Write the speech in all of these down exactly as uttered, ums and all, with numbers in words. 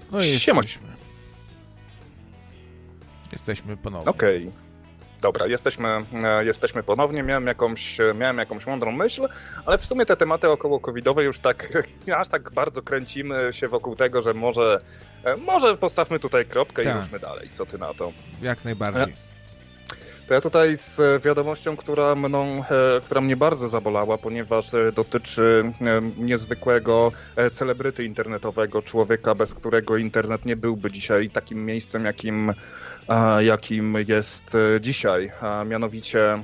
No i Siema. jesteśmy. Jesteśmy ponownie. Okej. Okay. Dobra, jesteśmy, jesteśmy ponownie. Miałem jakąś, miałem jakąś mądrą myśl, ale w sumie te tematy około covidowe już tak, aż tak bardzo kręcimy się wokół tego, że może, może postawmy tutaj kropkę tak. i ruszmy dalej. Co ty na to? Jak najbardziej. To ja tutaj z wiadomością, która mną, która mnie bardzo zabolała, ponieważ dotyczy niezwykłego celebryty internetowego, człowieka, bez którego internet nie byłby dzisiaj takim miejscem, jakim, jakim jest dzisiaj. A mianowicie,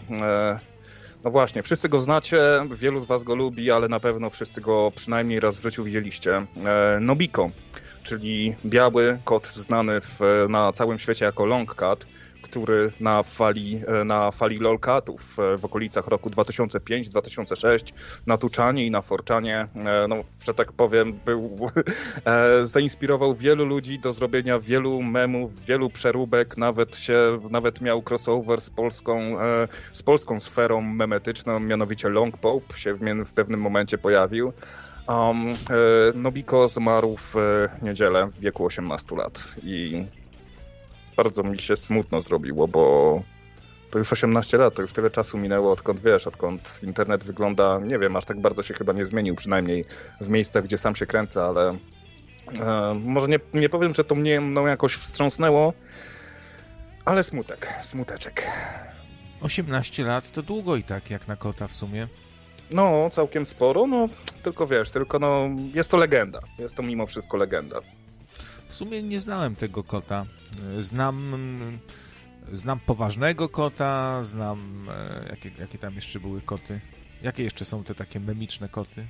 no właśnie, wszyscy go znacie, wielu z was go lubi, ale na pewno wszyscy go przynajmniej raz w życiu widzieliście. Nobiko, czyli biały kot znany w, na całym świecie jako Long Cat, który na fali, na fali lolcatów w okolicach roku dwa tysiące piąty dwa tysiące szósty na Tuczanie i na Forczanie, no, że tak powiem, był, zainspirował wielu ludzi do zrobienia wielu memów, wielu przeróbek, nawet się, nawet miał crossover z polską, z polską sferą memetyczną, mianowicie Long Pope się w, w pewnym momencie pojawił. Um, Nobiko zmarł w niedzielę w wieku osiemnastu lat i bardzo mi się smutno zrobiło, bo to już osiemnaście lat, to już tyle czasu minęło, odkąd wiesz, odkąd internet wygląda, nie wiem, aż tak bardzo się chyba nie zmienił, przynajmniej w miejscach, gdzie sam się kręcę, ale e, może nie, nie powiem, że to mnie mną jakoś wstrząsnęło, ale smutek, smuteczek. osiemnaście lat to długo i tak, jak na kota w sumie. No, całkiem sporo, no, tylko wiesz, tylko no, jest to legenda, jest to mimo wszystko legenda. W sumie nie znałem tego kota. Znam, znam poważnego kota, znam jakie, jakie tam jeszcze były koty. Jakie jeszcze są te takie memiczne koty?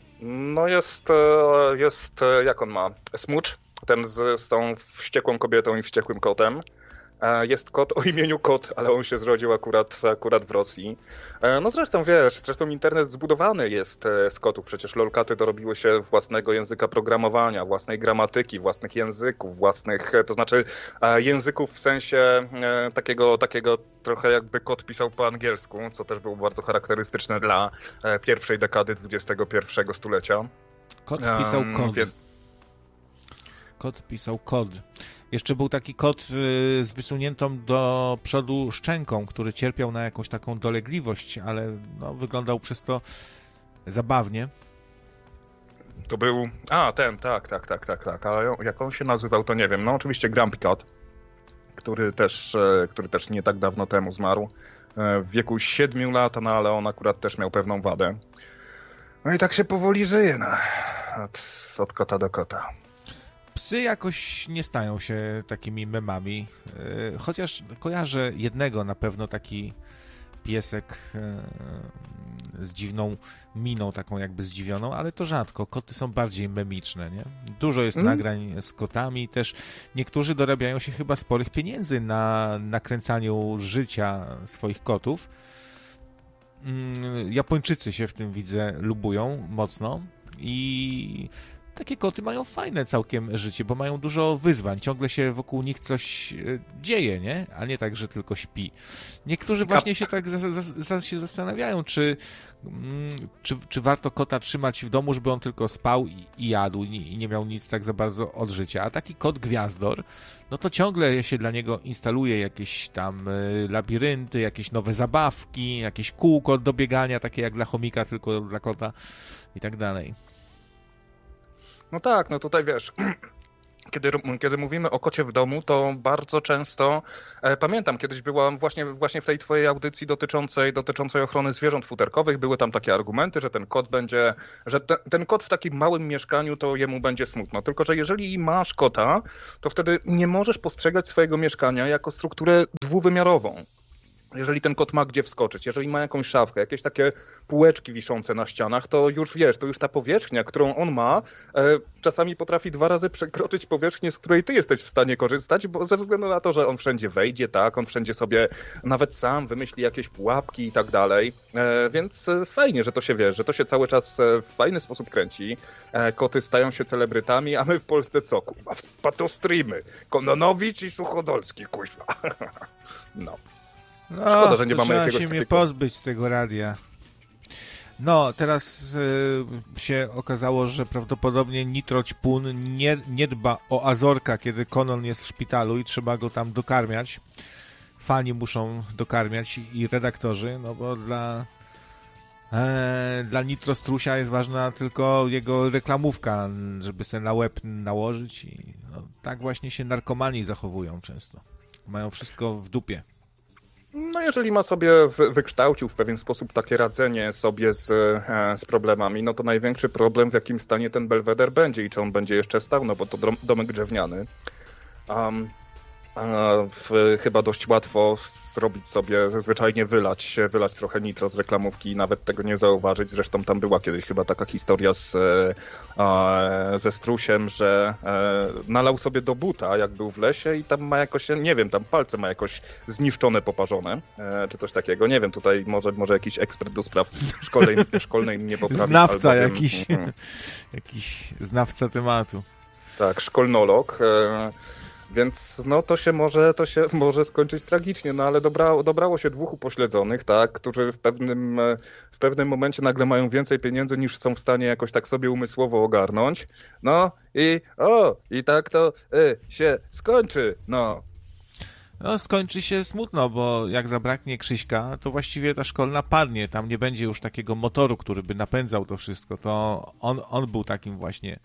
No jest, jest jak on ma, Smudge, ten z, z tą wściekłą kobietą i wściekłym kotem. Jest kot o imieniu Kot, ale on się zrodził akurat, akurat w Rosji. No zresztą wiesz, zresztą internet zbudowany jest z kotów. Przecież lolcaty dorobiły się własnego języka programowania, własnej gramatyki, własnych języków, własnych, to znaczy języków w sensie takiego, takiego trochę jakby kot pisał po angielsku, co też było bardzo charakterystyczne dla pierwszej dekady dwudziestego pierwszego stulecia. Kot pisał kod. Kot pisał kod. Jeszcze był taki kot z wysuniętą do przodu szczęką, który cierpiał na jakąś taką dolegliwość, ale no, wyglądał przez to zabawnie. To był... A, ten, tak, tak, tak, tak, tak. Ale jak on się nazywał, to nie wiem. No oczywiście Grumpy Cat, który też, który też nie tak dawno temu zmarł. W wieku siedmiu lat, no ale on akurat też miał pewną wadę. No i tak się powoli żyje, no. Od, od kota do kota. Psy jakoś nie stają się takimi memami, chociaż kojarzę jednego na pewno, taki piesek z dziwną miną, taką jakby zdziwioną, ale to rzadko. Koty są bardziej memiczne, nie? Dużo jest mm. nagrań z kotami, też niektórzy dorabiają się chyba sporych pieniędzy na nakręcaniu życia swoich kotów. Japończycy się w tym, widzę, lubują mocno i takie koty mają fajne całkiem życie, bo mają dużo wyzwań. Ciągle się wokół nich coś dzieje, nie? A nie tak, że tylko śpi. Niektórzy właśnie się tak za, za, za, się zastanawiają, czy, czy, czy warto kota trzymać w domu, żeby on tylko spał i, i jadł i nie miał nic tak za bardzo od życia. A taki kot gwiazdor, no to ciągle się dla niego instaluje jakieś tam labirynty, jakieś nowe zabawki, jakieś kółko do biegania, takie jak dla chomika, tylko dla kota i tak dalej. No tak, no tutaj wiesz, kiedy, kiedy mówimy o kocie w domu, to bardzo często, e, pamiętam, kiedyś byłam właśnie, właśnie w tej twojej audycji dotyczącej, dotyczącej ochrony zwierząt futerkowych, były tam takie argumenty, że ten kot będzie, że te, ten kot w takim małym mieszkaniu, to jemu będzie smutno. Tylko że jeżeli masz kota, to wtedy nie możesz postrzegać swojego mieszkania jako strukturę dwuwymiarową. Jeżeli ten kot ma gdzie wskoczyć, jeżeli ma jakąś szafkę, jakieś takie półeczki wiszące na ścianach, to już wiesz, to już ta powierzchnia, którą on ma, e, czasami potrafi dwa razy przekroczyć powierzchnię, z której ty jesteś w stanie korzystać, bo ze względu na to, że on wszędzie wejdzie, tak, on wszędzie sobie nawet sam wymyśli jakieś pułapki i tak dalej, e, więc fajnie, że to się wiesz, że to się cały czas w fajny sposób kręci. E, koty stają się celebrytami, a my w Polsce co, kurwa, patostreamy, Kononowicz i Suchodolski, kurwa. No. No, szkoda, że nie mamy jakiegoś się takiego... mnie pozbyć z tego radia. No, teraz y, się okazało, że prawdopodobnie Nitro Ćpun nie, nie dba o Azorka, kiedy Conan jest w szpitalu i trzeba go tam dokarmiać. Fani muszą dokarmiać i, i redaktorzy, no bo dla, e, dla Nitro Strusia jest ważna tylko jego reklamówka, żeby sobie na łeb nałożyć i no, tak właśnie się narkomani zachowują często. Mają wszystko w dupie. No jeżeli ma sobie, wykształcił w pewien sposób takie radzenie sobie z, z problemami, no to największy problem, w jakim stanie ten Belweder będzie i czy on będzie jeszcze stał, no bo to domek drewniany. Um, W, chyba dość łatwo zrobić sobie, zwyczajnie wylać, wylać trochę nitro z reklamówki i nawet tego nie zauważyć. Zresztą tam była kiedyś chyba taka historia z, ze Strusiem, że nalał sobie do buta, jak był w lesie i tam ma jakoś, nie wiem, tam palce ma jakoś zniszczone, poparzone, czy coś takiego. Nie wiem, tutaj może, może jakiś ekspert do spraw szkolnej, szkolnej mnie poprawi. Znawca albowiem, jakiś, hmm. jakiś znawca tematu. Tak, szkolnolog. Więc no to się może, to się może skończyć tragicznie, no ale dobrało, dobrało się dwóch upośledzonych, tak, którzy w pewnym, w pewnym momencie nagle mają więcej pieniędzy niż są w stanie jakoś tak sobie umysłowo ogarnąć. No i o, i tak to y, się skończy, no. No skończy się smutno, bo jak zabraknie Krzyśka, to właściwie ta szkolna padnie, tam nie będzie już takiego motoru, który by napędzał to wszystko, to on, on był takim właśnie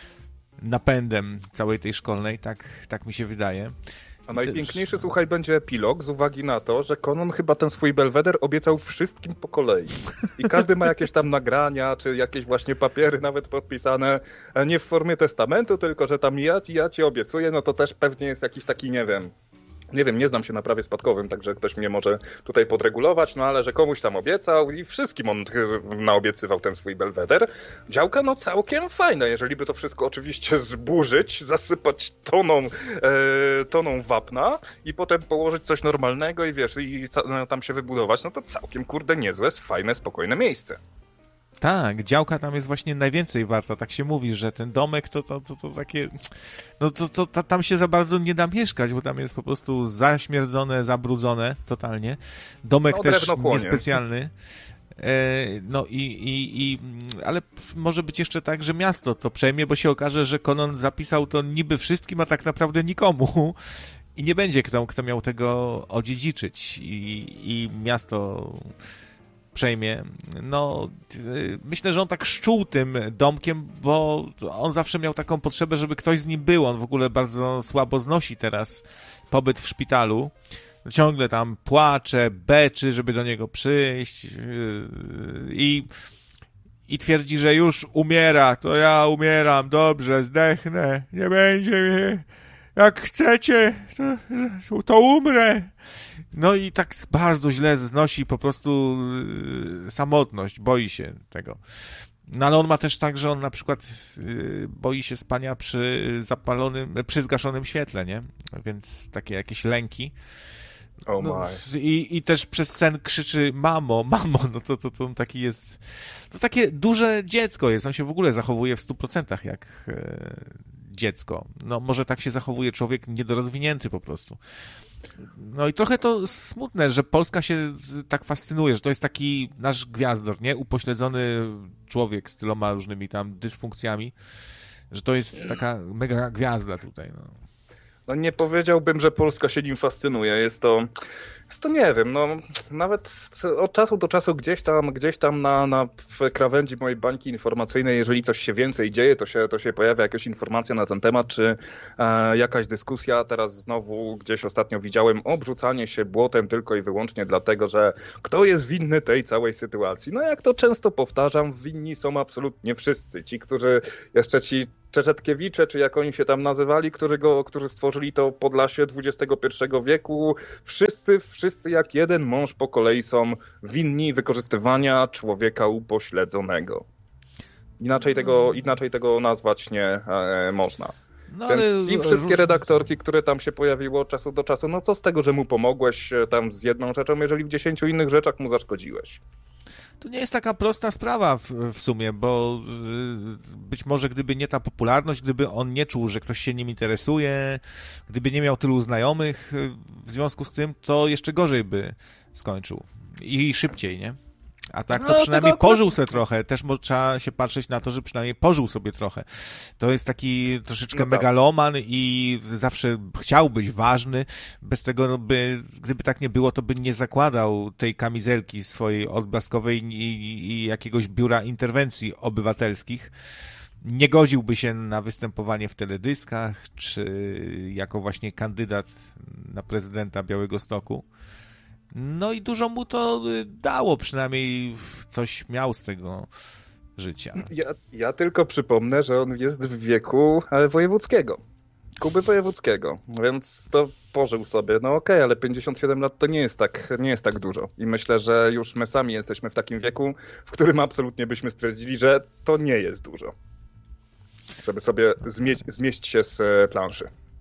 napędem całej tej szkolnej, tak, tak mi się wydaje. A najpiękniejszy, też... słuchaj, będzie epilog z uwagi na to, że Conan chyba ten swój Belweder obiecał wszystkim po kolei. I każdy ma jakieś tam nagrania, czy jakieś właśnie papiery nawet podpisane, nie w formie testamentu, tylko że tam ja, ja ci obiecuję, no to też pewnie jest jakiś taki, nie wiem, nie wiem, nie znam się na prawie spadkowym, także ktoś mnie może tutaj podregulować, no ale że komuś tam obiecał i wszystkim on naobiecywał ten swój Belweder. Działka no całkiem fajna, jeżeli by to wszystko oczywiście zburzyć, zasypać toną, e, toną wapna i potem położyć coś normalnego i wiesz, i ca- tam się wybudować, no to całkiem kurde niezłe, fajne, spokojne miejsce. Tak, działka tam jest właśnie najwięcej warta, tak się mówi, że ten domek to, to, to, to takie, no to, to, to tam się za bardzo nie da mieszkać, bo tam jest po prostu zaśmierdzone, zabrudzone totalnie. Domek no, też niespecjalny. E, no i, i, i, ale może być jeszcze tak, że miasto to przejmie, bo się okaże, że Conan zapisał to niby wszystkim, a tak naprawdę nikomu. I nie będzie kto, kto miał tego odziedziczyć i, i miasto przejmie. No, myślę, że on tak szczuł tym domkiem, bo on zawsze miał taką potrzebę, żeby ktoś z nim był. On w ogóle bardzo słabo znosi teraz pobyt w szpitalu. Ciągle tam płacze, beczy, żeby do niego przyjść i, i twierdzi, że już umiera. To ja umieram, dobrze, zdechnę, nie będzie mnie. Jak chcecie, to, to umrę. No i tak bardzo źle znosi po prostu yy, samotność, boi się tego. No ale on ma też tak, że on na przykład yy, boi się spania przy zapalonym, przy zgaszonym świetle, nie? Więc takie jakieś lęki. Oh my. No, i, I też przez sen krzyczy mamo, mamo, no to, to, to taki jest, to takie duże dziecko jest, on się w ogóle zachowuje w stu procentach jak e, dziecko. No może tak się zachowuje człowiek niedorozwinięty po prostu. No i trochę to smutne, że Polska się tak fascynuje, że to jest taki nasz gwiazdor, nie? Upośledzony człowiek z tyloma różnymi tam dysfunkcjami, że to jest taka mega gwiazda tutaj, no. No nie powiedziałbym, że Polska się nim fascynuje. Jest to, jest to nie wiem, no nawet od czasu do czasu gdzieś tam, gdzieś tam na, na w krawędzi mojej bańki informacyjnej, jeżeli coś się więcej dzieje, to się, to się pojawia jakaś informacja na ten temat, czy e, jakaś dyskusja. Teraz znowu gdzieś ostatnio widziałem obrzucanie się błotem tylko i wyłącznie dlatego, że kto jest winny tej całej sytuacji. No jak to często powtarzam, winni są absolutnie wszyscy. Ci, którzy jeszcze ci Czeczetkiewicze, czy jak oni się tam nazywali, którzy, go, którzy stworzyli to Podlasie dwudziestego pierwszego wieku, wszyscy, wszyscy jak jeden mąż po kolei są winni wykorzystywania człowieka upośledzonego. Inaczej tego, inaczej tego nazwać nie e, można. No, Więc ale... i wszystkie redaktorki, które tam się pojawiło od czasu do czasu, no co z tego, że mu pomogłeś tam z jedną rzeczą, jeżeli w dziesięciu innych rzeczach mu zaszkodziłeś? To nie jest taka prosta sprawa w, w sumie, bo być może gdyby nie ta popularność, gdyby on nie czuł, że ktoś się nim interesuje, gdyby nie miał tylu znajomych w związku z tym, to jeszcze gorzej by skończył i szybciej, nie? A tak to no, przynajmniej tego... pożył sobie trochę. Też mo- trzeba się patrzeć na to, że przynajmniej pożył sobie trochę. To jest taki troszeczkę no tak. megaloman i zawsze chciał być ważny. Bez tego, no by, gdyby tak nie było, to by nie zakładał tej kamizelki swojej odblaskowej i, i, i jakiegoś biura interwencji obywatelskich. Nie godziłby się na występowanie w teledyskach, czy jako właśnie kandydat na prezydenta Białegostoku. No i dużo mu to dało, przynajmniej coś miał z tego życia. Ja, ja tylko przypomnę, że on jest w wieku wojewódzkiego, Kuby Wojewódzkiego, więc to pożył sobie. No okej, okay, ale pięćdziesiąt siedem lat to nie jest tak, nie jest tak dużo. I myślę, że już my sami jesteśmy w takim wieku, w którym absolutnie byśmy stwierdzili, że to nie jest dużo. Żeby sobie zmieść, zmieść się z planszy.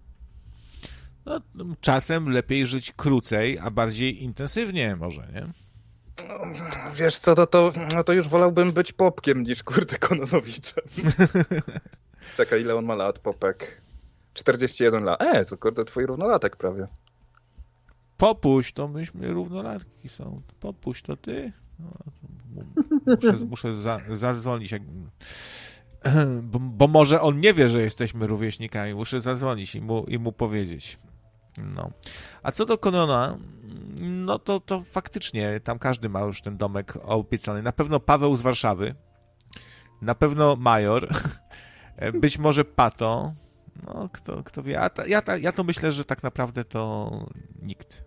No, czasem lepiej żyć krócej, a bardziej intensywnie może, nie? No, wiesz co, to, to, no to już wolałbym być Popkiem niż kurde Kononowiczem. Czekaj, ile on ma lat, Popek? czterdzieści jeden lat. E, to kurde twój równolatek prawie. Popuść, to myśmy równolatki są. Popuść, to ty? No, to muszę muszę za, zadzwonić. Jak... Bo, bo może on nie wie, że jesteśmy rówieśnikami. Muszę zadzwonić i mu, i mu powiedzieć. No. A co do Konona, no to, to faktycznie tam każdy ma już ten domek obiecany. Na pewno Paweł z Warszawy, na pewno Major, być może Pato, no kto, kto wie. A ta, ja, ta, ja to myślę, że tak naprawdę to nikt.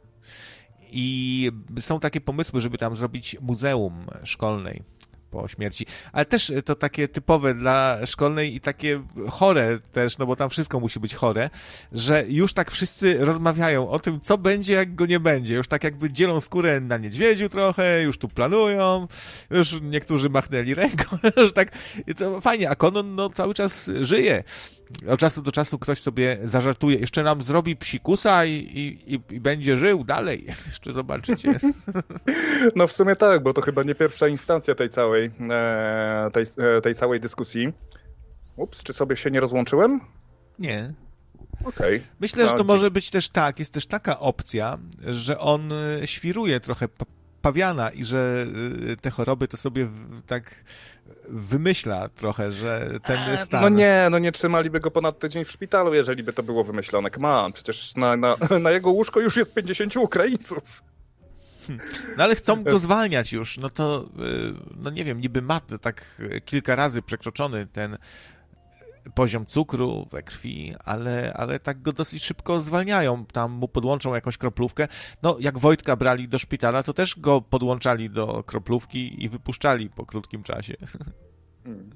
I są takie pomysły, żeby tam zrobić muzeum szkolnej po śmierci, ale też to takie typowe dla szkolnej i takie chore też, no bo tam wszystko musi być chore, że już tak wszyscy rozmawiają o tym, co będzie, jak go nie będzie. Już tak jakby dzielą skórę na niedźwiedziu trochę, już tu planują, już niektórzy machnęli ręką, już tak, i to fajnie, a Konon no cały czas żyje. Od czasu do czasu ktoś sobie zażartuje, jeszcze nam zrobi psikusa i, i, i, i będzie żył dalej. Jeszcze zobaczycie. No w sumie tak, bo to chyba nie pierwsza instancja tej całej, e, tej, e, tej całej dyskusji. Ups, czy sobie się nie rozłączyłem? Nie. Okej. Okay. Myślę, że to może być też tak, jest też taka opcja, że on świruje trochę pawiana i że te choroby to sobie w, tak wymyśla trochę, że ten stan... No nie, no nie trzymaliby go ponad tydzień w szpitalu, jeżeli by to było wymyślone. Come przecież na, na, na jego łóżko już jest pięćdziesięciu Ukraińców. No ale chcą go zwalniać już, no to, no nie wiem, niby ma tak kilka razy przekroczony ten poziom cukru we krwi, ale, ale tak go dosyć szybko zwalniają, tam mu podłączą jakąś kroplówkę. No jak Wojtka brali do szpitala, to też go podłączali do kroplówki i wypuszczali po krótkim czasie. Hmm.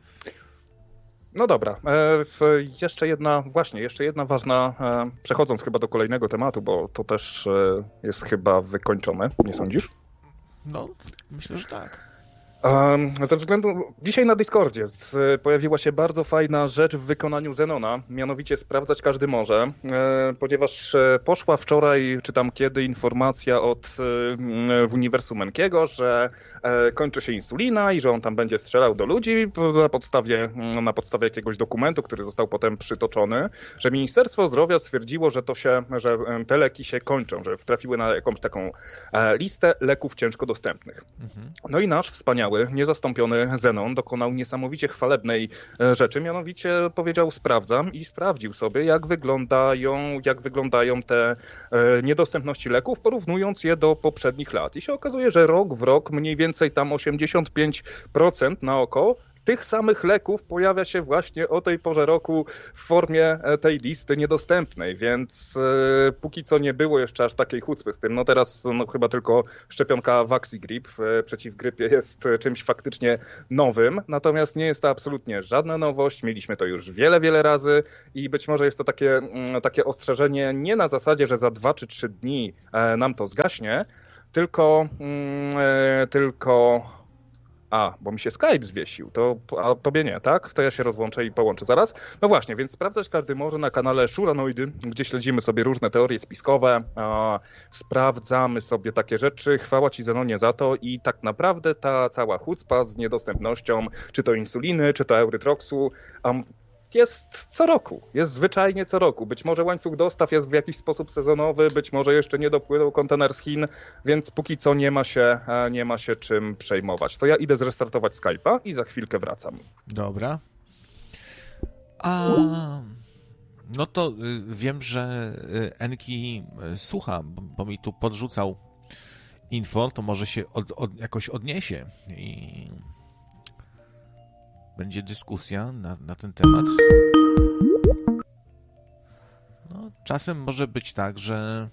No dobra, e, jeszcze jedna, właśnie, jeszcze jedna ważna, e, przechodząc chyba do kolejnego tematu, bo to też e, jest chyba wykończone, nie sądzisz? No, myślę, że tak. Um, ze względu... Dzisiaj na Discordzie z, pojawiła się bardzo fajna rzecz w wykonaniu Zenona, mianowicie sprawdzać każdy może, e, ponieważ e, poszła wczoraj, czy tam kiedy, informacja od e, Uniwersum Menkiego, że e, kończy się insulina i że on tam będzie strzelał do ludzi na podstawie, na podstawie jakiegoś dokumentu, który został potem przytoczony, że Ministerstwo Zdrowia stwierdziło, że to się, że te leki się kończą, że trafiły na jakąś taką e, listę leków ciężko dostępnych. Mhm. No i nasz wspaniały niezastąpiony Zenon dokonał niesamowicie chwalebnej rzeczy, mianowicie powiedział sprawdzam i sprawdził sobie, jak wyglądają, jak wyglądają te niedostępności leków, porównując je do poprzednich lat. I się okazuje, że rok w rok mniej więcej tam osiemdziesiąt pięć procent na oko tych samych leków pojawia się właśnie o tej porze roku w formie tej listy niedostępnej, więc e, póki co nie było jeszcze aż takiej chucpy z tym. No teraz no, chyba tylko szczepionka Vaxigrip e, przeciw grypie jest czymś faktycznie nowym, natomiast nie jest to absolutnie żadna nowość. Mieliśmy to już wiele, wiele razy i być może jest to takie, m, takie ostrzeżenie nie na zasadzie, że za dwa czy trzy dni e, nam to zgaśnie, tylko, m, e, tylko A, bo mi się Skype zwiesił, to, a tobie nie, tak? To ja się rozłączę i połączę zaraz. No właśnie, więc sprawdzać każdy może na kanale Szuranoidy, gdzie śledzimy sobie różne teorie spiskowe, a, sprawdzamy sobie takie rzeczy, chwała ci Zenonie za to i tak naprawdę ta cała chucpa z niedostępnością, czy to insuliny, czy to eurytroksu, um, jest co roku, jest zwyczajnie co roku. Być może łańcuch dostaw jest w jakiś sposób sezonowy, być może jeszcze nie dopłynął kontener z Chin, więc póki co nie ma się, nie ma się czym przejmować. To ja idę zrestartować Skype'a i za chwilkę wracam. Dobra. A... No to y, wiem, że y, Enki y, słucha, bo, bo mi tu podrzucał info, to może się od, od, jakoś odniesie i będzie dyskusja na, na ten temat. No, czasem może być tak, że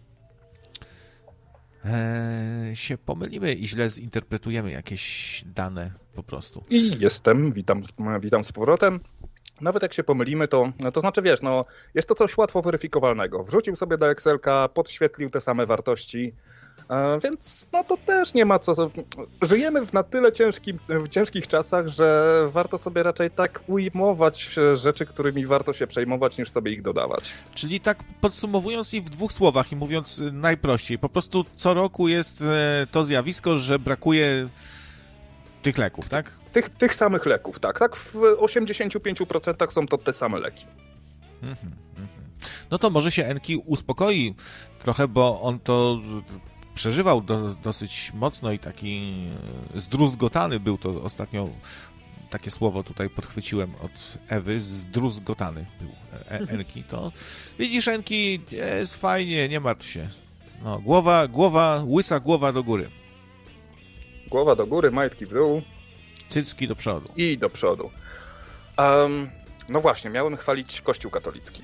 e, się pomylimy i źle zinterpretujemy jakieś dane po prostu. I jestem, witam, witam z powrotem. Nawet jak się pomylimy, to, no to znaczy, wiesz, no, jest to coś łatwo weryfikowalnego. Wrzucił sobie do Excelka, podświetlił te same wartości, e, więc no to też nie ma co... Żyjemy w na tyle ciężkim, w ciężkich czasach, że warto sobie raczej tak ujmować rzeczy, którymi warto się przejmować, niż sobie ich dodawać. Czyli tak podsumowując i w dwóch słowach i mówiąc najprościej, po prostu co roku jest to zjawisko, że brakuje tych leków, tak? Tych, tych samych leków, tak. Tak w osiemdziesięciu pięciu procentach są to te same leki. Mm-hmm, mm-hmm. No to może się Enki uspokoi trochę, bo on to przeżywał do, dosyć mocno i taki zdruzgotany był to ostatnio. Takie słowo tutaj podchwyciłem od Ewy, zdruzgotany był Enki. To widzisz, Enki, jest fajnie, nie martw się. No, głowa, głowa, łysa głowa do góry. Głowa do góry, majtki w dół. Cycki do przodu. I do przodu. Um, no właśnie, miałem chwalić Kościół katolicki.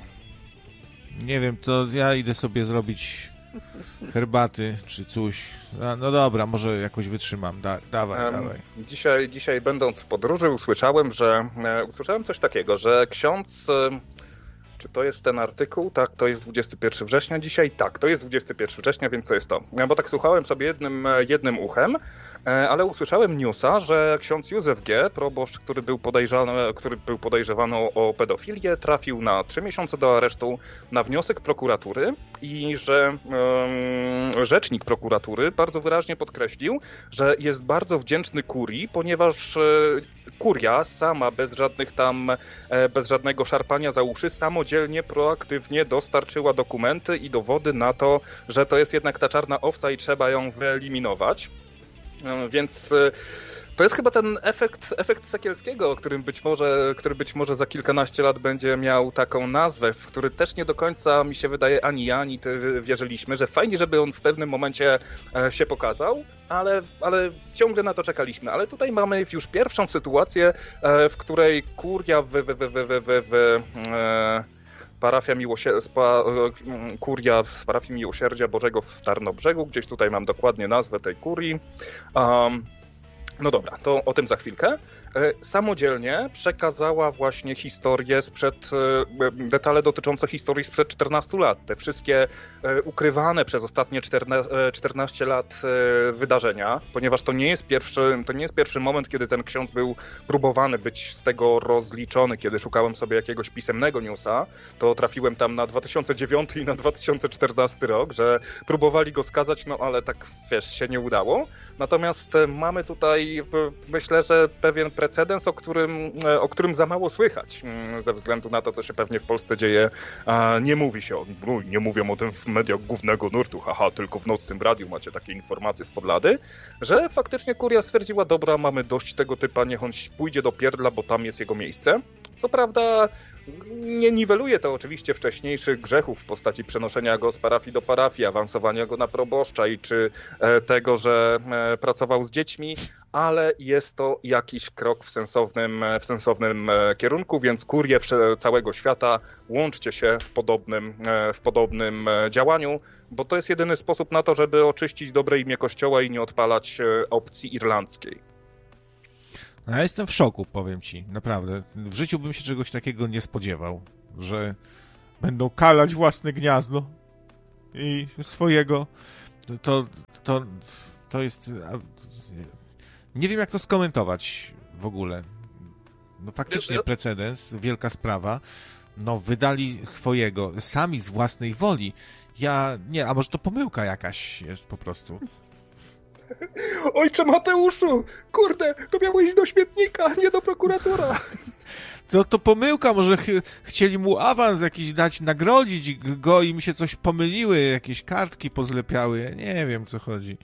Nie wiem, to ja idę sobie zrobić herbaty czy coś. No, no dobra, może jakoś wytrzymam. Da, dawaj, um, dawaj. Dzisiaj, dzisiaj będąc w podróży usłyszałem, że e, usłyszałem coś takiego, że ksiądz... E, Czy to jest ten artykuł? Tak, to jest dwudziestego pierwszego września dzisiaj? Tak, to jest dwudziestego pierwszego września, więc to jest to. Bo tak słuchałem sobie jednym, jednym uchem, ale usłyszałem newsa, że ksiądz Józef G., proboszcz, który był podejrzany, który był podejrzewany o pedofilię, trafił na trzy miesiące do aresztu na wniosek prokuratury i że um, rzecznik prokuratury bardzo wyraźnie podkreślił, że jest bardzo wdzięczny kurii, ponieważ kuria sama, bez żadnych tam, bez żadnego szarpania za uszy, samodzielnie, proaktywnie dostarczyła dokumenty i dowody na to, że to jest jednak ta czarna owca i trzeba ją wyeliminować. Więc to jest chyba ten efekt, efekt Sekielskiego, którym być może, który być może za kilkanaście lat będzie miał taką nazwę, w który też nie do końca, mi się wydaje, ani ja, ani ty wierzyliśmy, że fajnie, żeby on w pewnym momencie się pokazał, ale, ale ciągle na to czekaliśmy. Ale tutaj mamy już pierwszą sytuację, w której kuria w... w, w, w, w, w Parafia Miłosier- spa, kuria z parafii Miłosierdzia Bożego w Tarnobrzegu. Gdzieś tutaj mam dokładnie nazwę tej kurii. Um, no dobra, to o tym za chwilkę. Samodzielnie przekazała właśnie historię sprzed, detale dotyczące historii sprzed czternastu lat. Te wszystkie ukrywane przez ostatnie czternaście lat wydarzenia, ponieważ to nie jest pierwszy, to nie jest pierwszy moment, kiedy ten ksiądz był próbowany być z tego rozliczony. Kiedy szukałem sobie jakiegoś pisemnego newsa, to trafiłem tam na dwa tysiące dziewiąty i na dwa tysiące czternasty rok, że próbowali go skazać, no ale tak, wiesz, się nie udało. Natomiast mamy tutaj, myślę, że pewien precedens, o którym, o którym za mało słychać, ze względu na to, co się pewnie w Polsce dzieje. Nie mówi się o, nie mówią o tym w mediach głównego nurtu, haha, tylko w nocnym radiu macie takie informacje z podlady, że faktycznie kuria stwierdziła, dobra, mamy dość tego typa, niech on pójdzie do pierdla, bo tam jest jego miejsce. Co prawda nie niweluje to oczywiście wcześniejszych grzechów w postaci przenoszenia go z parafii do parafii, awansowania go na proboszcza i czy tego, że pracował z dziećmi, ale jest to jakiś krok w sensownym, w sensownym kierunku, więc kurie całego świata, łączcie się w podobnym, w podobnym działaniu, bo to jest jedyny sposób na to, żeby oczyścić dobre imię Kościoła i nie odpalać opcji irlandzkiej. Ja jestem w szoku, powiem ci, naprawdę. W życiu bym się czegoś takiego nie spodziewał, że będą kalać własne gniazdo i swojego. To, to, to jest... Nie wiem, jak to skomentować w ogóle. No faktycznie precedens, wielka sprawa. No wydali swojego, sami z własnej woli. Ja, nie, a może to pomyłka jakaś jest po prostu. Ojcze Mateuszu, kurde, to miało iść do śmietnika, nie do prokuratora. Co to pomyłka, może ch chcieli mu awans jakiś dać, nagrodzić go i mi się coś pomyliły, jakieś kartki pozlepiały, ja nie wiem, co chodzi.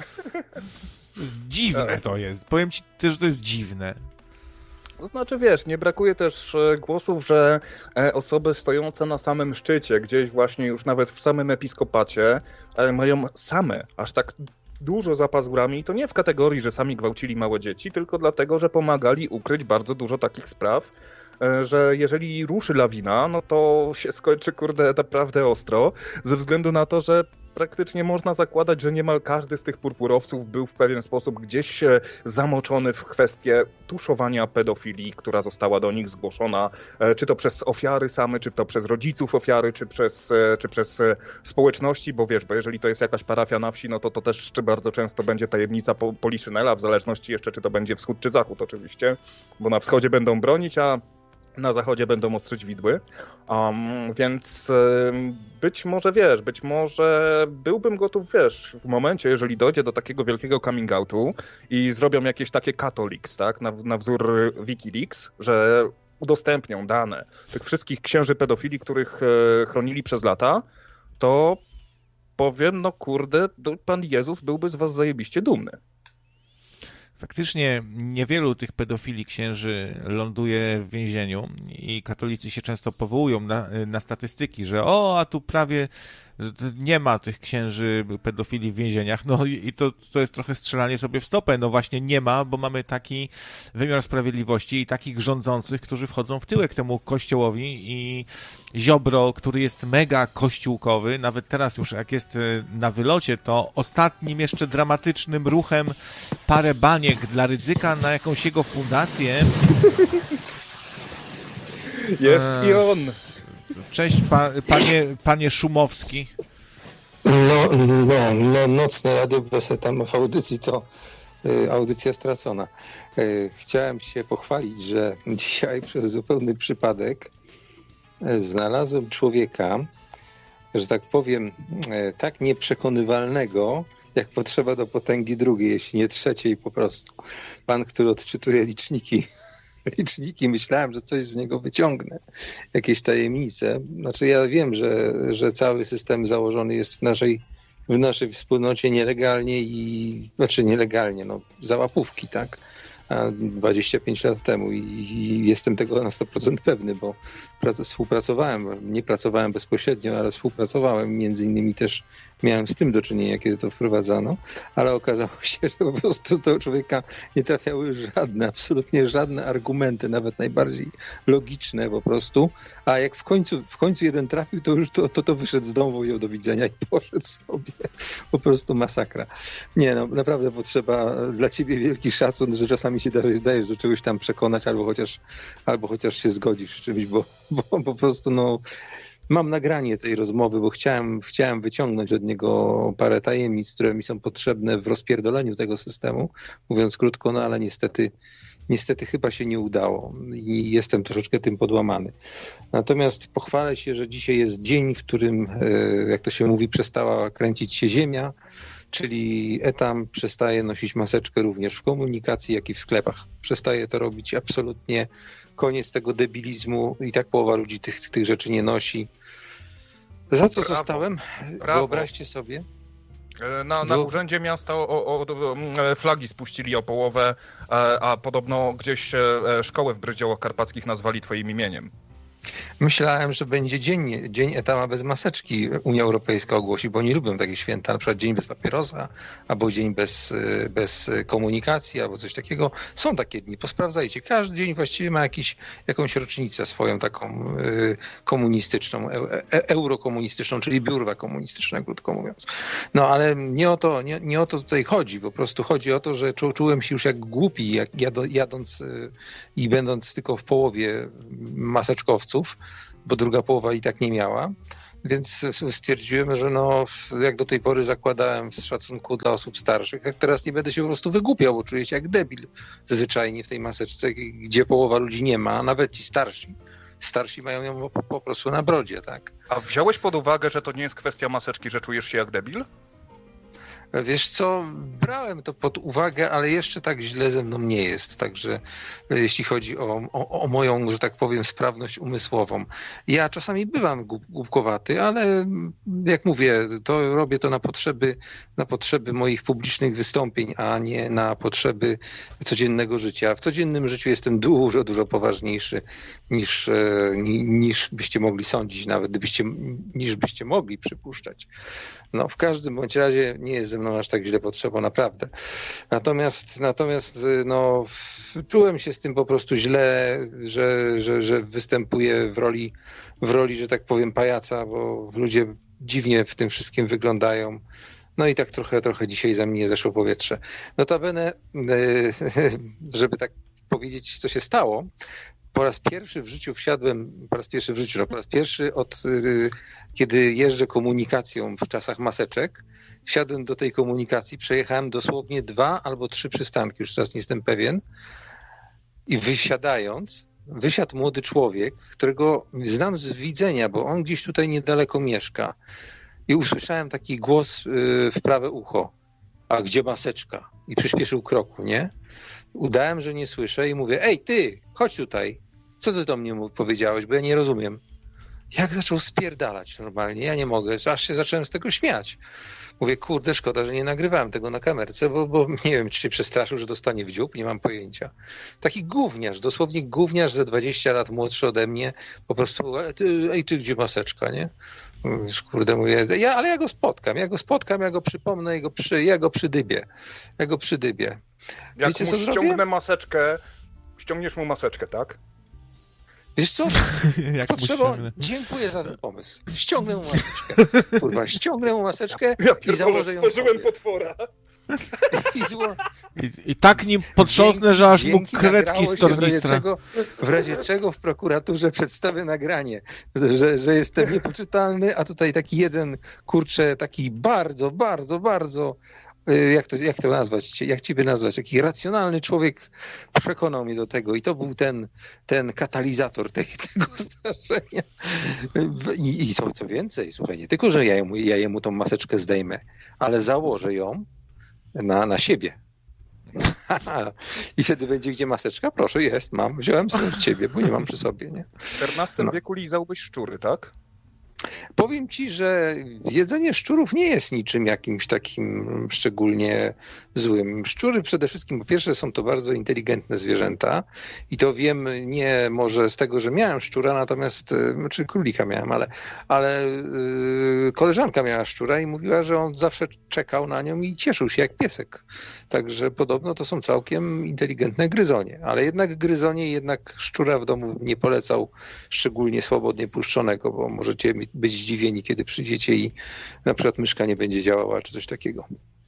Dziwne to jest, powiem ci też, że to jest dziwne. To znaczy, wiesz, nie brakuje też głosów, że osoby stojące na samym szczycie, gdzieś właśnie już nawet w samym episkopacie, mają same aż tak dużo za pazurami, i to nie w kategorii, że sami gwałcili małe dzieci, tylko dlatego, że pomagali ukryć bardzo dużo takich spraw, że jeżeli ruszy lawina, no to się skończy, kurde, naprawdę ostro, ze względu na to, że praktycznie można zakładać, że niemal każdy z tych purpurowców był w pewien sposób gdzieś zamoczony w kwestię tuszowania pedofilii, która została do nich zgłoszona, czy to przez ofiary same, czy to przez rodziców ofiary, czy przez, czy przez społeczności, bo wiesz, bo jeżeli to jest jakaś parafia na wsi, no to to też bardzo często będzie tajemnica Poliszynela, w zależności jeszcze, czy to będzie wschód, czy zachód oczywiście, bo na wschodzie będą bronić, a na zachodzie będą ostrzyć widły, um, więc um, być może, wiesz, być może byłbym gotów, wiesz, w momencie, jeżeli dojdzie do takiego wielkiego coming outu i zrobią jakieś takie Catolics, tak, na, na wzór WikiLeaks, że udostępnią dane tych wszystkich księży pedofili, których e, chronili przez lata, to powiem, no kurde, Pan Jezus byłby z was zajebiście dumny. Faktycznie niewielu tych pedofili księży ląduje w więzieniu i katolicy się często powołują na, na statystyki, że o, a tu prawie nie ma tych księży pedofili w więzieniach, no i to, to jest trochę strzelanie sobie w stopę, no właśnie nie ma, bo mamy taki wymiar sprawiedliwości i takich rządzących, którzy wchodzą w tyłek temu kościołowi i Ziobro, który jest mega kościółkowy, nawet teraz już jak jest na wylocie, to ostatnim jeszcze dramatycznym ruchem parę baniek dla Rydzyka na jakąś jego fundację. Jest i on. Cześć, pa, panie, panie Szumowski. No, no, no nocne radio bez tam w audycji to y, audycja stracona. Y, chciałem się pochwalić, że dzisiaj przez zupełny przypadek y, znalazłem człowieka, że tak powiem, y, tak nieprzekonywalnego, jak potrzeba do potęgi drugiej, jeśli nie trzeciej po prostu. Pan, który odczytuje liczniki. liczniki, myślałem, że coś z niego wyciągnę, jakieś tajemnice. Znaczy ja wiem, że, że cały system założony jest w naszej, w naszej wspólnocie nielegalnie i, znaczy nielegalnie, no za łapówki, tak? A dwadzieścia pięć lat temu i, i jestem tego na sto procent pewny, bo prac, współpracowałem, nie pracowałem bezpośrednio, ale współpracowałem, między innymi też miałem z tym do czynienia, kiedy to wprowadzano, ale okazało się, że po prostu do człowieka nie trafiały żadne, absolutnie żadne argumenty, nawet najbardziej logiczne po prostu, a jak w końcu, w końcu jeden trafił, to już to, to, to wyszedł z domu, powiedział do widzenia i poszedł sobie. Po prostu masakra. Nie no, naprawdę potrzeba dla ciebie wielki szacun, że czasami się dajesz, dajesz do czegoś tam przekonać, albo chociaż, albo chociaż się zgodzisz z czymś, bo, bo po prostu no mam nagranie tej rozmowy, bo chciałem, chciałem wyciągnąć od niego parę tajemnic, które mi są potrzebne w rozpierdoleniu tego systemu, mówiąc krótko, no ale niestety, niestety chyba się nie udało i jestem troszeczkę tym podłamany. Natomiast pochwalę się, że dzisiaj jest dzień, w którym, jak to się mówi, przestała kręcić się ziemia, czyli Etam przestaje nosić maseczkę również w komunikacji, jak i w sklepach. Przestaje to robić absolutnie. Koniec tego debilizmu i tak połowa ludzi tych, tych rzeczy nie nosi. Za co Brawo. zostałem? Brawo. Wyobraźcie sobie. Na, na urzędzie miasta o, o, o, flagi spuścili o połowę, a podobno gdzieś szkołę w Brydziołach Karpackich nazwali twoim imieniem. Myślałem, że będzie dzień, dzień Etama bez maseczki Unia Europejska ogłosi, bo nie lubią takie święta, na przykład dzień bez papierosa, albo dzień bez, bez komunikacji, albo coś takiego. Są takie dni, posprawdzajcie. Każdy dzień właściwie ma jakiś, jakąś rocznicę swoją taką y, komunistyczną, e, e, eurokomunistyczną, czyli biurwa komunistyczne, krótko mówiąc. No ale nie o to, nie, nie o to tutaj chodzi, po prostu chodzi o to, że czu, czułem się już jak głupi, jak jado, jadąc y, i będąc tylko w połowie maseczkowców, bo druga połowa i tak nie miała, więc stwierdziłem, że no, jak do tej pory zakładałem z szacunku dla osób starszych, tak teraz nie będę się po prostu wygłupiał, bo czuję się jak debil zwyczajnie w tej maseczce, gdzie połowa ludzi nie ma, a nawet ci starsi. Starsi mają ją po, po prostu na brodzie, tak. A wziąłeś pod uwagę, że to nie jest kwestia maseczki, że czujesz się jak debil? Wiesz co, brałem to pod uwagę, ale jeszcze tak źle ze mną nie jest, także jeśli chodzi o, o, o moją, że tak powiem, sprawność umysłową. Ja czasami bywam głupkowaty, ale jak mówię, to robię to na potrzeby, na potrzeby moich publicznych wystąpień, a nie na potrzeby codziennego życia. W codziennym życiu jestem dużo, dużo poważniejszy niż, niż byście mogli sądzić, nawet gdybyście, niż byście mogli przypuszczać. No w każdym bądź razie nie jest ze mną aż tak źle potrzeba, naprawdę. Natomiast, natomiast no, czułem się z tym po prostu źle, że, że, że występuję w roli, w roli, że tak powiem, pajaca, bo ludzie dziwnie w tym wszystkim wyglądają. No i tak trochę, trochę dzisiaj za mnie zeszło powietrze. Notabene, żeby tak powiedzieć, co się stało, po raz pierwszy w życiu wsiadłem, po raz pierwszy w życiu, no po raz pierwszy od kiedy jeżdżę komunikacją w czasach maseczek, wsiadłem do tej komunikacji, przejechałem dosłownie dwa albo trzy przystanki, już teraz nie jestem pewien, i wysiadając, wysiadł młody człowiek, którego znam z widzenia, bo on gdzieś tutaj niedaleko mieszka, i usłyszałem taki głos w prawe ucho: a gdzie maseczka? I przyspieszył kroku, nie? Udałem, że nie słyszę i mówię: ej ty, chodź tutaj. Co ty do mnie powiedziałeś, bo ja nie rozumiem. Jak zaczął spierdalać normalnie, ja nie mogę, aż się zacząłem z tego śmiać. Mówię: kurde, szkoda, że nie nagrywałem tego na kamerce, bo, bo nie wiem, czy się przestraszył, że dostanie w dziób, nie mam pojęcia. Taki gówniarz, dosłownie gówniarz ze dwadzieścia lat młodszy ode mnie, po prostu: ej ty, ej, ty gdzie maseczka, nie? Kurde, mówię, ja, ale ja go spotkam, ja go spotkam, ja go przypomnę, ja go, przy, ja go przydybię, ja go przydybię. Jak Wiecie, mu co ściągnę zrobię? maseczkę, ściągniesz mu maseczkę, tak? Wiesz co? Jak Potrzeba... musimy. Dziękuję za ten pomysł. Ściągnę mu maseczkę. Kurwa, ściągnę mu maseczkę Ja i założę ją stworzyłem sobie. potwora. I, zło... I, I tak nim potrząsnę, że aż mu Dzięki kredki nagrało z się, w razie, tornistra. czego, w razie czego w prokuraturze przedstawię nagranie, że, że jestem niepoczytalny, a tutaj taki jeden, kurczę, taki bardzo, bardzo, bardzo, jak to, jak to nazwać, jak ciebie nazwać, taki racjonalny człowiek przekonał mnie do tego i to był ten, ten katalizator tej, tego zdarzenia. I, i co, co więcej, słuchaj, nie tylko, że ja jemu, ja jemu tą maseczkę zdejmę, ale założę ją na, na siebie. I wtedy będzie: gdzie maseczka? Proszę, jest, mam. Wziąłem sobie od ciebie, bo nie mam przy sobie, nie? W czternastym No. wieku lizałbyś szczury, tak? Powiem ci, że jedzenie szczurów nie jest niczym jakimś takim szczególnie złym. Szczury przede wszystkim, po pierwsze, są to bardzo inteligentne zwierzęta i to wiem nie może z tego, że miałem szczura, natomiast, znaczy królika miałem, ale, ale yy, koleżanka miała szczura i mówiła, że on zawsze czekał na nią i cieszył się jak piesek. Także podobno to są całkiem inteligentne gryzonie, ale jednak gryzonie, jednak szczura w domu nie polecał, szczególnie swobodnie puszczonego, bo możecie być zdziwieni, kiedy przyjdziecie i na przykład myszka nie będzie działała, czy coś takiego.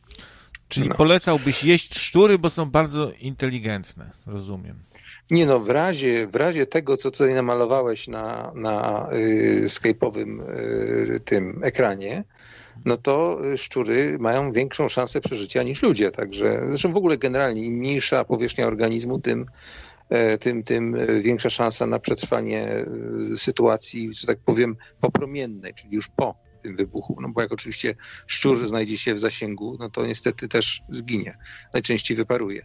Czyli No. polecałbyś jeść szczury, bo są bardzo inteligentne, rozumiem. Nie no, w razie, w razie tego, co tutaj namalowałeś na, na y, Skype'owym y, tym ekranie, no to szczury mają większą szansę przeżycia niż ludzie, także zresztą w ogóle generalnie im mniejsza powierzchnia organizmu, tym Tym, tym większa szansa na przetrwanie sytuacji, że tak powiem, popromiennej, czyli już po tym wybuchu. No bo jak oczywiście szczur znajdzie się w zasięgu, no to niestety też zginie. Najczęściej wyparuje.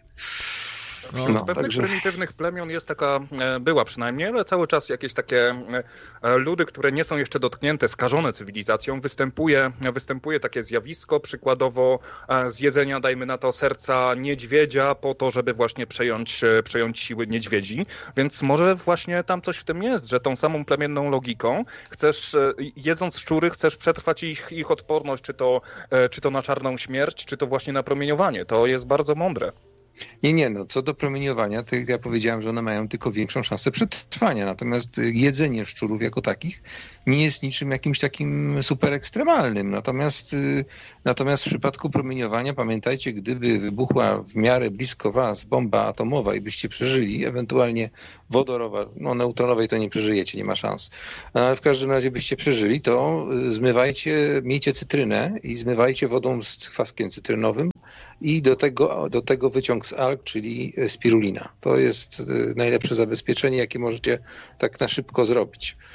Wśród No, pewnych także- prymitywnych plemion jest taka, e, była przynajmniej, ale cały czas jakieś takie e, ludy, które nie są jeszcze dotknięte, skażone cywilizacją, występuje, występuje takie zjawisko, przykładowo e, zjedzenia, dajmy na to, serca niedźwiedzia po to, żeby właśnie przejąć, e, przejąć siły niedźwiedzi, więc może właśnie tam coś w tym jest, że tą samą plemienną logiką chcesz, e, jedząc szczury, chcesz przetrwać ich, ich odporność, czy to, e, czy to na czarną śmierć, czy to właśnie na promieniowanie. To jest bardzo mądre. Nie, nie, no co do promieniowania, to ja powiedziałem, że one mają tylko większą szansę przetrwania, natomiast jedzenie szczurów jako takich nie jest niczym jakimś takim super ekstremalnym. Natomiast, natomiast w przypadku promieniowania pamiętajcie, gdyby wybuchła w miarę blisko was bomba atomowa i byście przeżyli, ewentualnie wodorowa, no neutronowej to nie przeżyjecie, nie ma szans, ale w każdym razie byście przeżyli, to zmywajcie, miejcie cytrynę i zmywajcie wodą z kwaskiem cytrynowym i do tego, do tego wyciąg z alg, czyli spirulina. To jest najlepsze zabezpieczenie, jakie możecie tak na szybko zrobić.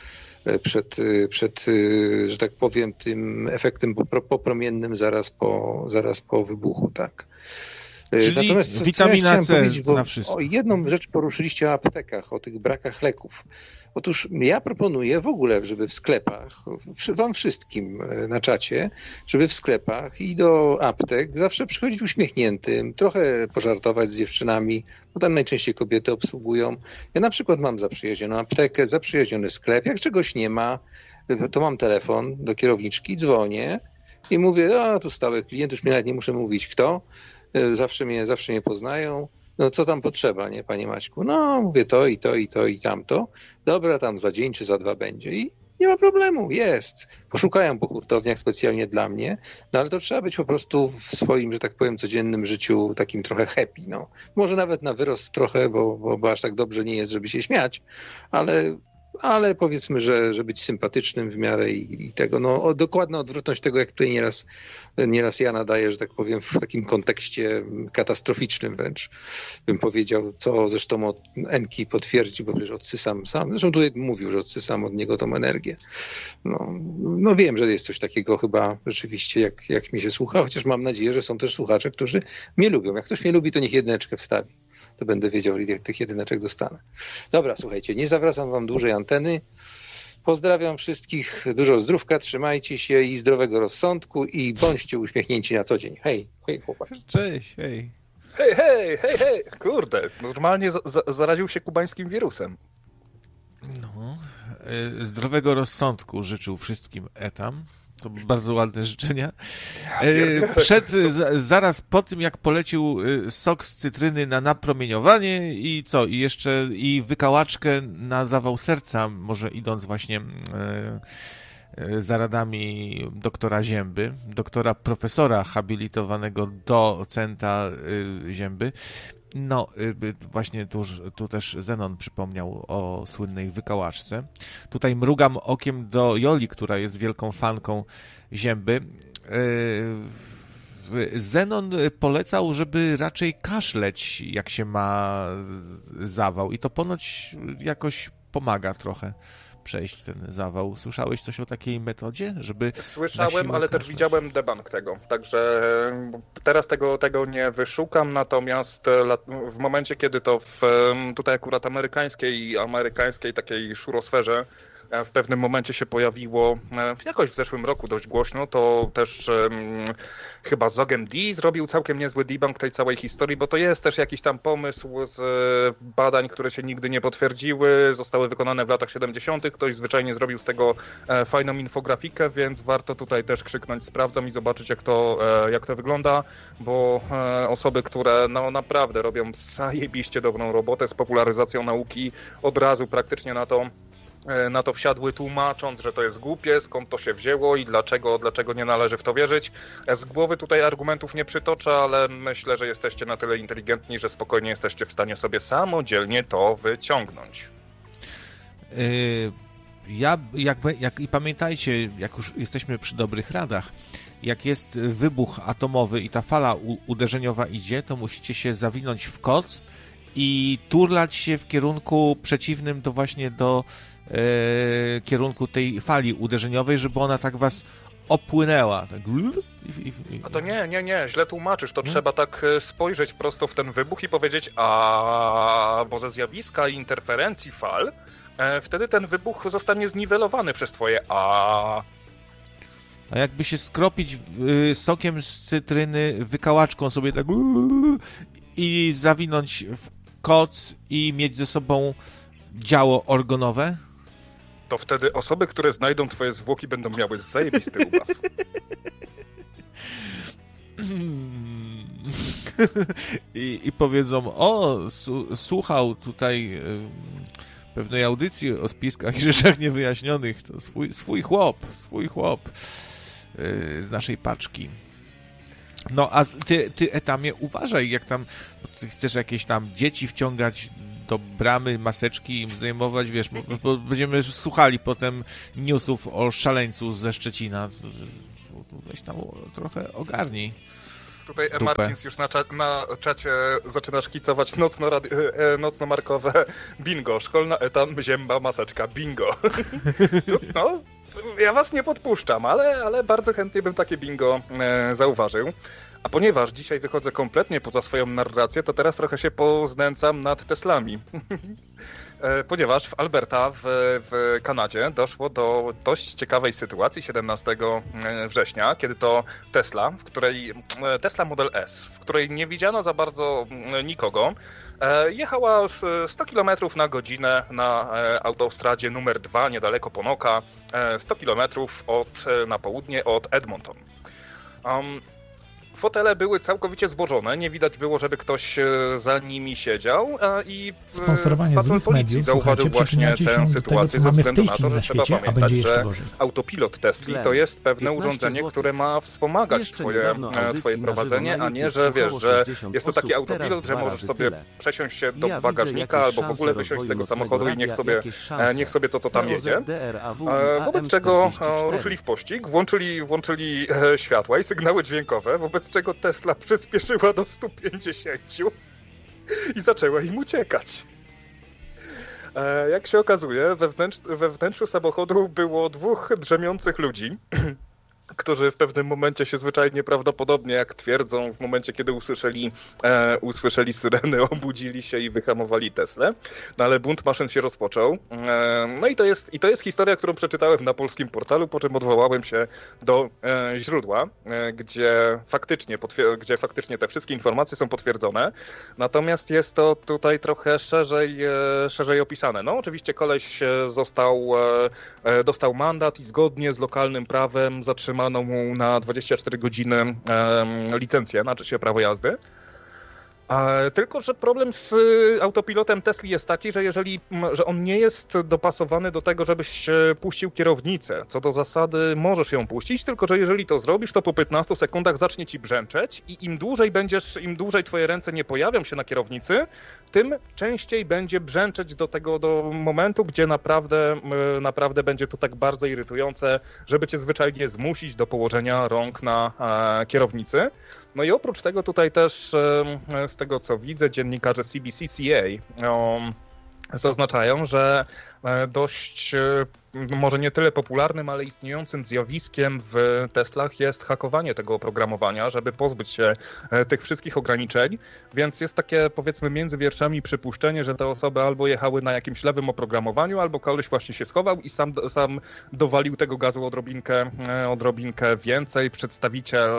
przed, przed, że tak powiem, tym efektem popromiennym zaraz po, zaraz po wybuchu, tak. Czyli Natomiast witamina ja C powiedzieć, bo na wszystko. O jedną rzecz poruszyliście o aptekach, o tych brakach leków. Otóż ja proponuję w ogóle, żeby w sklepach, wam wszystkim na czacie, żeby w sklepach i do aptek zawsze przychodzić uśmiechniętym, trochę pożartować z dziewczynami, bo tam najczęściej kobiety obsługują. Ja na przykład mam zaprzyjaźnioną aptekę, zaprzyjaźniony sklep. Jak czegoś nie ma, to mam telefon do kierowniczki, dzwonię i mówię, a tu stały klient, już mi nawet nie muszę mówić kto. Zawsze mnie, zawsze mnie poznają. No co tam potrzeba, nie, panie Maćku? No, mówię to i to i to i tamto. Dobra, tam za dzień czy za dwa będzie. I nie ma problemu, jest. Poszukają po hurtowniach specjalnie dla mnie, no ale to trzeba być po prostu w swoim, że tak powiem, codziennym życiu takim trochę happy, no. Może nawet na wyrost trochę, bo, bo, bo aż tak dobrze nie jest, żeby się śmiać, ale... ale powiedzmy, że, że być sympatycznym w miarę i, i tego, no o, dokładna odwrotność tego, jak tutaj nieraz, nieraz ja nadaję, że tak powiem, w takim kontekście katastroficznym wręcz, bym powiedział, co zresztą od Enki potwierdzi, bo przecież odsysam sam, zresztą tutaj mówił, że odsysam od niego tą energię. No, no wiem, że jest coś takiego chyba rzeczywiście, jak, jak mi się słucha, chociaż mam nadzieję, że są też słuchacze, którzy mnie lubią. Jak ktoś mnie lubi, to niech jedyneczkę wstawi. To będę wiedział, ile tych jedyneczek dostanę. Dobra, słuchajcie, nie zawracam wam dłużej anteny. Pozdrawiam wszystkich, dużo zdrówka, trzymajcie się i zdrowego rozsądku i bądźcie uśmiechnięci na co dzień. Hej, hej chłopaki. Cześć, hej. Hej, hej, hej, hej, kurde, normalnie za- za- zaraził się kubańskim wirusem. No, zdrowego rozsądku życzył wszystkim Etam. To bardzo ładne życzenia. Przed, zaraz po tym, jak polecił sok z cytryny na napromieniowanie i co? I jeszcze i wykałaczkę na zawał serca, może idąc właśnie za radami doktora Zięby, doktora profesora habilitowanego docenta Zięby. No, właśnie tu, tu też Zenon przypomniał o słynnej wykałaczce. Tutaj mrugam okiem do Joli, która jest wielką fanką Zięby. Zenon polecał, żeby raczej kaszleć, jak się ma zawał. I to ponoć jakoś pomaga trochę przejść ten zawał. Słyszałeś coś o takiej metodzie, żeby... Słyszałem, ale też widziałem debunk tego, także teraz tego, tego nie wyszukam, natomiast w momencie, kiedy to w tutaj akurat amerykańskiej, amerykańskiej takiej szurosferze w pewnym momencie się pojawiło, jakoś w zeszłym roku dość głośno, to też um, chyba Zogem D zrobił całkiem niezły debunk tej całej historii, bo to jest też jakiś tam pomysł z badań, które się nigdy nie potwierdziły, zostały wykonane w latach siedemdziesiątych. Ktoś zwyczajnie zrobił z tego fajną infografikę, więc warto tutaj też krzyknąć sprawdzam i zobaczyć, jak to, jak to wygląda, bo osoby, które no naprawdę robią zajebiście dobrą robotę z popularyzacją nauki, od razu praktycznie na to na to wsiadły, tłumacząc, że to jest głupie, skąd to się wzięło i dlaczego, dlaczego nie należy w to wierzyć. Z głowy tutaj argumentów nie przytoczę, ale myślę, że jesteście na tyle inteligentni, że spokojnie jesteście w stanie sobie samodzielnie to wyciągnąć. Yy, ja, jak, jak, i pamiętajcie, jak już jesteśmy przy dobrych radach, jak jest wybuch atomowy i ta fala u, uderzeniowa idzie, to musicie się zawinąć w koc i turlać się w kierunku przeciwnym do właśnie do e, kierunku tej fali uderzeniowej, żeby ona tak was opłynęła. Tak. I, i, i... A to nie, nie, nie, źle tłumaczysz. To hmm? trzeba tak spojrzeć prosto w ten wybuch i powiedzieć, a bo ze zjawiska interferencji fal, e, wtedy ten wybuch zostanie zniwelowany przez twoje a... A jakby się skropić y, sokiem z cytryny, wykałaczką sobie tak i zawinąć w koc i mieć ze sobą działo organowe? To wtedy osoby, które znajdą twoje zwłoki, będą miały zajebisty ubaw. I, I powiedzą, o, su, słuchał tutaj y, pewnej audycji o spiskach i rzeczach niewyjaśnionych. To swój, swój chłop, swój chłop y, z naszej paczki. No, a ty, ty Etamie, uważaj, jak tam, bo ty chcesz jakieś tam dzieci wciągać do bramy, maseczki im zdejmować, wiesz, bo, bo będziemy słuchali potem newsów o szaleńcu ze Szczecina. Weź tam trochę ogarnij. Tutaj E. Marcins już na, cza- na czacie zaczyna szkicować nocno radi- e, nocnomarkowe bingo. Szkolna etam, zięba, maseczka, bingo. Tu, no, ja was nie podpuszczam, ale, ale bardzo chętnie bym takie bingo e, zauważył. A ponieważ dzisiaj wychodzę kompletnie poza swoją narrację, to teraz trochę się poznęcam nad Teslami. Ponieważ w Alberta w, w Kanadzie doszło do dość ciekawej sytuacji siedemnastego września, kiedy to Tesla, w której Tesla Model S, w której nie widziano za bardzo nikogo, jechała sto kilometrów na godzinę na autostradzie numer dwa niedaleko Ponoka, sto kilometrów od, na południe od Edmonton. Um, Fotele były całkowicie zbożone, nie widać było, żeby ktoś za nimi siedział i patrol policji zauważył właśnie tę sytuację ze względu na to, że trzeba pamiętać, że autopilot Tesli to jest pewne urządzenie, które ma wspomagać twoje, twoje prowadzenie, a nie, że wiesz, że jest to taki autopilot, że możesz sobie przesiąść się do bagażnika albo w ogóle wysiąść z tego samochodu i niech sobie, niech sobie to, to tam jedzie. Wobec czego ruszyli w pościg, włączyli, włączyli światła i sygnały dźwiękowe, wobec czego Tesla przyspieszyła do stu pięćdziesięciu i zaczęła im uciekać. E, jak się okazuje, we, wnętrz, we wnętrzu samochodu było dwóch drzemiących ludzi, którzy w pewnym momencie się zwyczajnie prawdopodobnie, jak twierdzą, w momencie, kiedy usłyszeli, e, usłyszeli syreny, obudzili się i wyhamowali Teslę. No ale bunt maszyn się rozpoczął. E, no i to jest, i to jest historia, którą przeczytałem na polskim portalu, po czym odwołałem się do e, źródła, e, gdzie, faktycznie potwier- gdzie faktycznie te wszystkie informacje są potwierdzone. Natomiast jest to tutaj trochę szerzej, e, szerzej opisane. No oczywiście koleś został, e, dostał mandat i zgodnie z lokalnym prawem zatrzymał mu na dwadzieścia cztery godziny um, licencję, znaczy się prawo jazdy. E, tylko, że problem z autopilotem Tesli jest taki, że jeżeli, że on nie jest dopasowany do tego, żebyś puścił kierownicę. Co do zasady możesz ją puścić, tylko że jeżeli to zrobisz, to po piętnastu sekundach zacznie ci brzęczeć i im dłużej będziesz, im dłużej twoje ręce nie pojawią się na kierownicy, tym częściej będzie brzęczeć do tego, do momentu, gdzie naprawdę, naprawdę będzie to tak bardzo irytujące, żeby cię zwyczajnie zmusić do położenia rąk na e, kierownicy. No i oprócz tego tutaj też e, z tego co widzę, dziennikarze C B C C A um, zaznaczają, że dość, może nie tyle popularnym, ale istniejącym zjawiskiem w Teslach jest hakowanie tego oprogramowania, żeby pozbyć się tych wszystkich ograniczeń, więc jest takie, powiedzmy, między wierszami przypuszczenie, że te osoby albo jechały na jakimś lewym oprogramowaniu, albo koleś właśnie się schował i sam, sam dowalił tego gazu odrobinkę, odrobinkę więcej. Przedstawiciel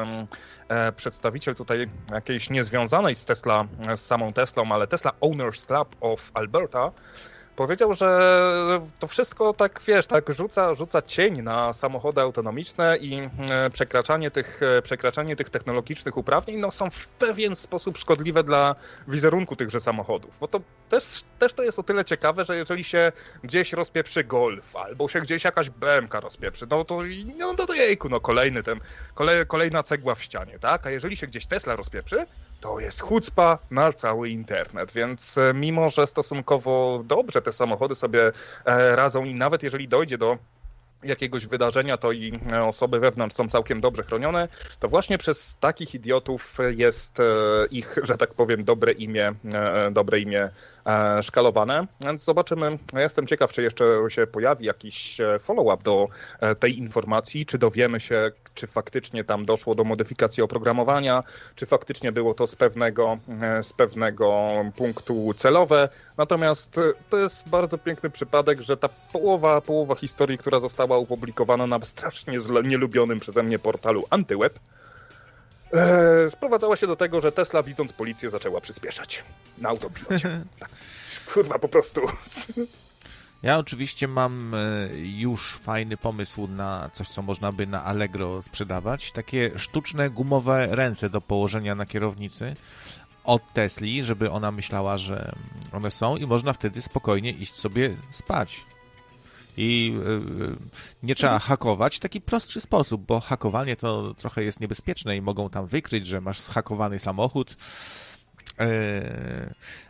przedstawiciel tutaj jakiejś niezwiązanej z Tesla, z samą Teslą, ale Tesla Owners Club of Alberta powiedział, że to wszystko tak, wiesz, tak rzuca, rzuca cień na samochody autonomiczne i przekraczanie tych, przekraczanie tych technologicznych uprawnień no, są w pewien sposób szkodliwe dla wizerunku tychże samochodów. Bo to też, też to jest o tyle ciekawe, że jeżeli się gdzieś rozpieprzy Golf albo się gdzieś jakaś B M K rozpieprzy, no to, no, no to jejku, no kolejny ten, kolej, kolejna cegła w ścianie, tak? A jeżeli się gdzieś Tesla rozpieprzy, to jest chucpa na cały internet, więc mimo, że stosunkowo dobrze te samochody sobie radzą i nawet jeżeli dojdzie do jakiegoś wydarzenia, to i osoby wewnątrz są całkiem dobrze chronione, to właśnie przez takich idiotów jest ich, że tak powiem, dobre imię, dobre imię szkalowane. Więc zobaczymy. Ja jestem ciekaw, czy jeszcze się pojawi jakiś follow-up do tej informacji, czy dowiemy się, czy faktycznie tam doszło do modyfikacji oprogramowania, czy faktycznie było to z pewnego, z pewnego punktu celowe. Natomiast to jest bardzo piękny przypadek, że ta połowa, połowa historii, która została opublikowana na strasznie nielubionym przeze mnie portalu Antyweb, e, sprowadzała się do tego, że Tesla, widząc policję, zaczęła przyspieszać na autopilocie. Tak. Kurwa, po prostu. Ja oczywiście mam już fajny pomysł na coś, co można by na Allegro sprzedawać. Takie sztuczne, gumowe ręce do położenia na kierownicy od Tesli, żeby ona myślała, że one są i można wtedy spokojnie iść sobie spać. I yy, nie trzeba hakować w taki prostszy sposób, bo hakowanie to trochę jest niebezpieczne i mogą tam wykryć, że masz zhakowany samochód. Yy,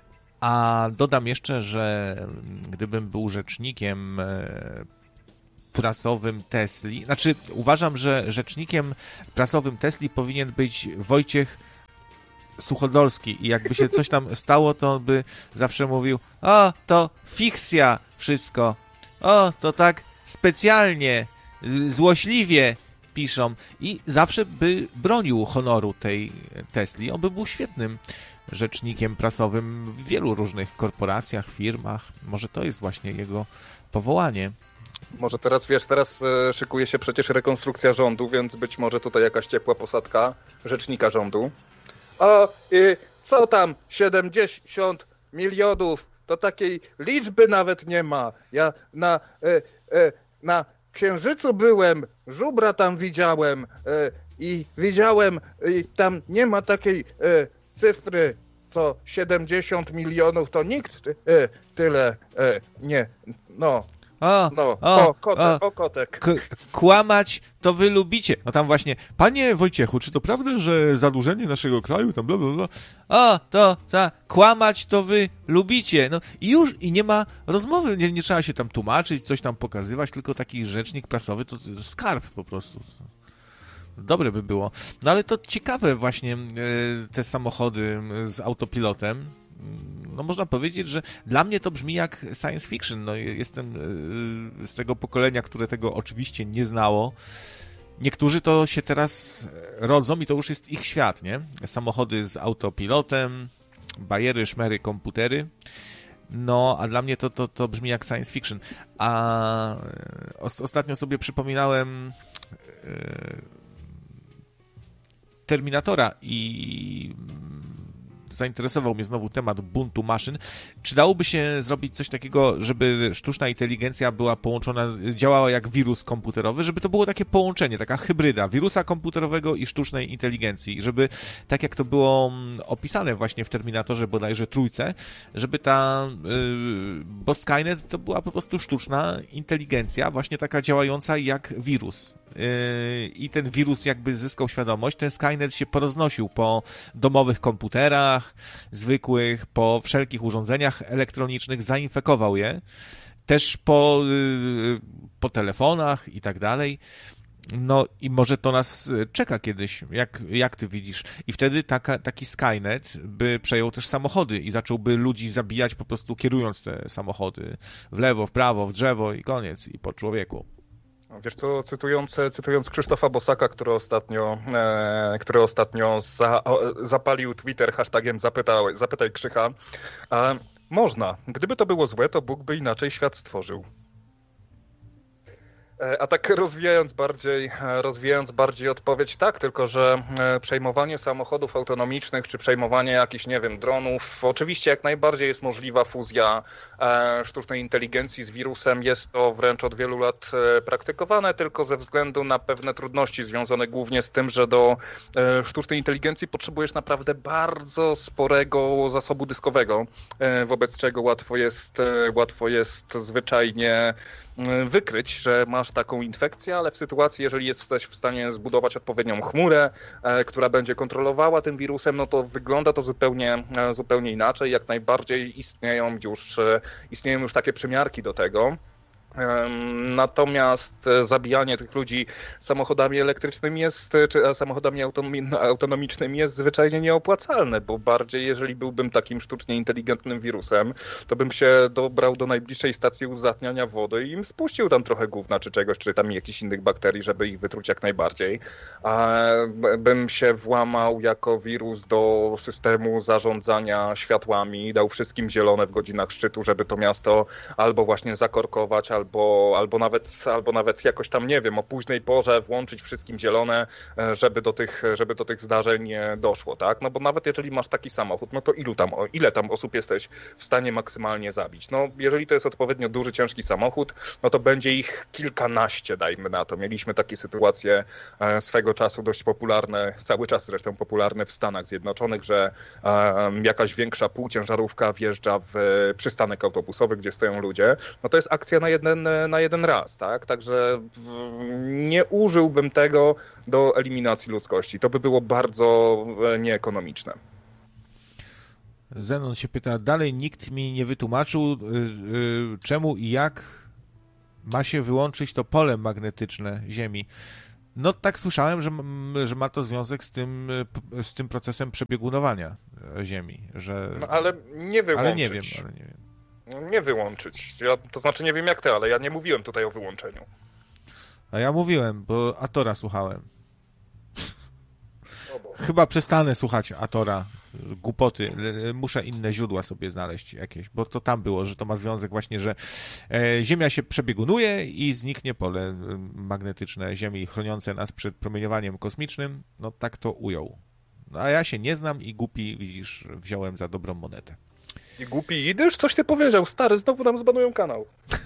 a dodam jeszcze, że gdybym był rzecznikiem yy, prasowym Tesli, znaczy uważam, że rzecznikiem prasowym Tesli powinien być Wojciech Suchodolski i jakby się coś tam stało, to on by zawsze mówił: o, to fikcja wszystko, o, to tak specjalnie, złośliwie piszą i zawsze by bronił honoru tej Tesli. On by był świetnym rzecznikiem prasowym w wielu różnych korporacjach, firmach. Może to jest właśnie jego powołanie. Może teraz, wiesz, teraz e, szykuje się przecież rekonstrukcja rządu, więc być może tutaj jakaś ciepła posadka rzecznika rządu. O, i co tam, siedemdziesiąt milionów, to takiej liczby nawet nie ma. Ja na, e, e, na Księżycu byłem, żubra tam widziałem e, i widziałem, i tam nie ma takiej e, cyfry, co siedemdziesiąt milionów, to nikt e, tyle e, nie, no. O, No, o, o, kotek, o, o kotek. K- kłamać to wy lubicie. No tam właśnie, panie Wojciechu, czy to prawda, że zadłużenie naszego kraju tam bla bla bla. O, to, ta, kłamać to wy lubicie. No i już, i nie ma rozmowy, nie, nie trzeba się tam tłumaczyć, coś tam pokazywać, tylko taki rzecznik prasowy to, to skarb po prostu. Dobre by było. No ale to ciekawe właśnie e, te samochody z autopilotem. No można powiedzieć, że dla mnie to brzmi jak science fiction. No, jestem z tego pokolenia, które tego oczywiście nie znało. Niektórzy to się teraz rodzą i to już jest ich świat, nie? Samochody z autopilotem, bajery, szmery, komputery. No, a dla mnie to, to, to brzmi jak science fiction. A ostatnio sobie przypominałem Terminatora i zainteresował mnie znowu temat buntu maszyn. Czy dałoby się zrobić coś takiego, żeby sztuczna inteligencja była połączona, działała jak wirus komputerowy, żeby to było takie połączenie, taka hybryda wirusa komputerowego i sztucznej inteligencji, żeby tak jak to było opisane właśnie w Terminatorze bodajże trójce, żeby ta, yy, bo Skynet to była po prostu sztuczna inteligencja, właśnie taka działająca jak wirus. I ten wirus jakby zyskał świadomość, ten Skynet się poroznosił po domowych komputerach, zwykłych, po wszelkich urządzeniach elektronicznych, zainfekował je, też po, po telefonach i tak dalej. No i może to nas czeka kiedyś, jak, jak ty widzisz. I wtedy taka, taki Skynet by przejął też samochody i zacząłby ludzi zabijać po prostu kierując te samochody w lewo, w prawo, w drzewo i koniec, i po człowieku. Wiesz co, cytując, cytując Krzysztofa Bosaka, który ostatnio, e, który ostatnio za, o, zapalił Twitter hashtagiem zapytał, zapytaj Krzycha, e, można. Gdyby to było złe, to Bóg by inaczej świat stworzył. A tak rozwijając bardziej, rozwijając bardziej odpowiedź, tak, tylko że przejmowanie samochodów autonomicznych, czy przejmowanie jakichś, nie wiem, dronów, oczywiście jak najbardziej jest możliwa fuzja sztucznej inteligencji z wirusem, jest to wręcz od wielu lat praktykowane, tylko ze względu na pewne trudności związane głównie z tym, że do sztucznej inteligencji potrzebujesz naprawdę bardzo sporego zasobu dyskowego, wobec czego łatwo jest, łatwo jest zwyczajnie wykryć, że masz taką infekcję, ale w sytuacji, jeżeli jesteś w stanie zbudować odpowiednią chmurę, e, która będzie kontrolowała tym wirusem, no to wygląda to zupełnie, e, zupełnie inaczej. Jak najbardziej istnieją już, e, istnieją już takie przymiarki do tego. Natomiast zabijanie tych ludzi samochodami elektrycznymi jest, czy samochodami autonomicznymi jest zwyczajnie nieopłacalne, bo bardziej jeżeli byłbym takim sztucznie inteligentnym wirusem, to bym się dobrał do najbliższej stacji uzdatniania wody i im spuścił tam trochę gówna czy czegoś, czy tam jakichś innych bakterii, żeby ich wytruć jak najbardziej. A bym się włamał jako wirus do systemu zarządzania światłami, dał wszystkim zielone w godzinach szczytu, żeby to miasto albo właśnie zakorkować, albo Albo, albo, nawet, albo nawet jakoś tam, nie wiem, o późnej porze włączyć wszystkim zielone, żeby do tych, żeby do tych zdarzeń doszło, tak? No bo nawet jeżeli masz taki samochód, no to ilu tam, ile tam osób jesteś w stanie maksymalnie zabić? No jeżeli to jest odpowiednio duży, ciężki samochód, no to będzie ich kilkanaście, dajmy na to. Mieliśmy takie sytuacje swego czasu dość popularne, cały czas zresztą popularne w Stanach Zjednoczonych, że jakaś większa półciężarówka wjeżdża w przystanek autobusowy, gdzie stoją ludzie. No to jest akcja na jeden na jeden raz, tak? Także nie użyłbym tego do eliminacji ludzkości. To by było bardzo nieekonomiczne. Zenon się pyta, dalej nikt mi nie wytłumaczył, yy, yy, czemu i jak ma się wyłączyć to pole magnetyczne Ziemi. No tak słyszałem, że, że ma to związek z tym, z tym procesem przebiegunowania Ziemi, że... No ale nie wyłączyć. Ale nie wiem, ale nie wiem. No, nie wyłączyć. Ja, to znaczy nie wiem jak ty, ale ja nie mówiłem tutaj o wyłączeniu. A ja mówiłem, bo Atora słuchałem. Chyba przestanę słuchać Atora. Głupoty. Muszę inne źródła sobie znaleźć jakieś, bo to tam było, że to ma związek właśnie, że Ziemia się przebiegunuje i zniknie pole magnetyczne Ziemi chroniące nas przed promieniowaniem kosmicznym. No tak to ujął. No, a ja się nie znam i głupi, widzisz, wziąłem za dobrą monetę. I głupi idysz? Coś ty powiedział, stary, znowu nam zbanują kanał.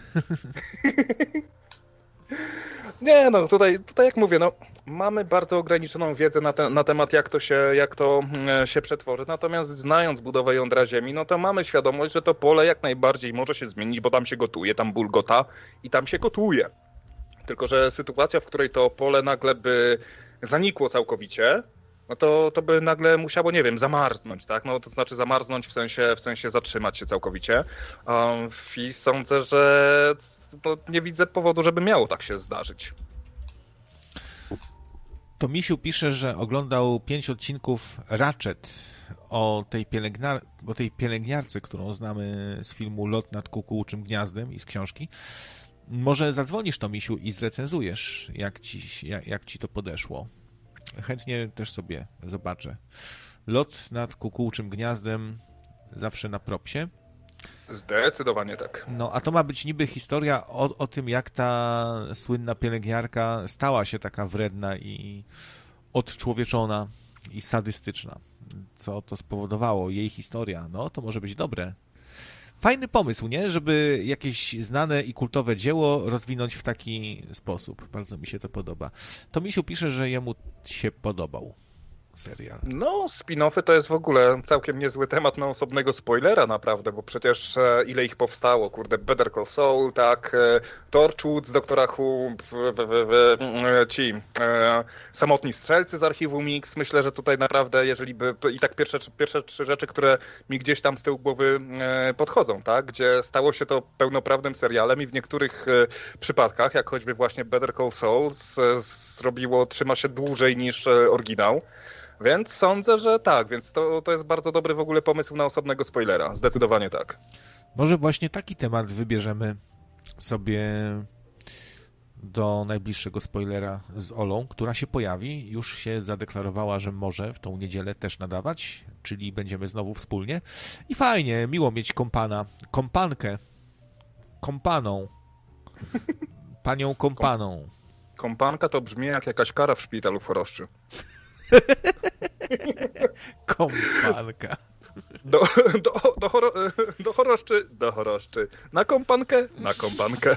Nie, no tutaj, tutaj jak mówię, no mamy bardzo ograniczoną wiedzę na, te, na temat jak to, się, jak to się przetworzy, natomiast znając budowę jądra Ziemi, no to mamy świadomość, że to pole jak najbardziej może się zmienić, bo tam się gotuje, tam bulgota i tam się gotuje. Tylko że sytuacja, w której to pole nagle by zanikło całkowicie, no to, to by nagle musiało, nie wiem, zamarznąć, tak? No to znaczy zamarznąć w sensie, w sensie zatrzymać się całkowicie. Um, I sądzę, że no, nie widzę powodu, żeby miało tak się zdarzyć. To Misiu pisze, że oglądał pięć odcinków Ratchet o tej, pielęgnar... o tej pielęgniarce, którą znamy z filmu Lot nad kukułczym gniazdem i z książki. Może zadzwonisz to, Misiu, i zrecenzujesz, jak ci, jak, jak ci to podeszło. Chętnie też sobie zobaczę. Lot nad kukułczym gniazdem zawsze na propsie. Zdecydowanie tak. No, a to ma być niby historia o, o tym, jak ta słynna pielęgniarka stała się taka wredna i odczłowieczona i sadystyczna. Co to spowodowało? Jej historia. No, to może być dobre. Fajny pomysł, nie? Żeby jakieś znane i kultowe dzieło rozwinąć w taki sposób. Bardzo mi się to podoba. To Misiu pisze, że jemu się podobał serial. No, spin-offy to jest w ogóle całkiem niezły temat na osobnego spoilera naprawdę, bo przecież e, ile ich powstało, kurde, Better Call Saul, tak, e, Torchwood z Doktora Who, w, w, w, w, ci e, Samotni Strzelcy z archiwum Mix. Myślę, że tutaj naprawdę, jeżeli by, i tak pierwsze, pierwsze trzy rzeczy, które mi gdzieś tam z tyłu głowy e, podchodzą, tak, gdzie stało się to pełnoprawnym serialem i w niektórych e, przypadkach, jak choćby właśnie Better Call Saul, z, zrobiło, trzyma się dłużej niż e, oryginał. Więc sądzę, że tak, więc to, to jest bardzo dobry w ogóle pomysł na osobnego spoilera. Zdecydowanie tak. Może właśnie taki temat wybierzemy sobie do najbliższego spoilera z Olą, która się pojawi. Już się zadeklarowała, że może w tą niedzielę też nadawać, czyli będziemy znowu wspólnie. I fajnie, miło mieć kompana, kompankę, kompaną, panią kompaną. Kompanka to brzmi jak jakaś kara w szpitalu w Choroszczy. Kompanka. Do, do, do, choro, do choroszczy, do choroszczy. Na kompankę, na kompankę.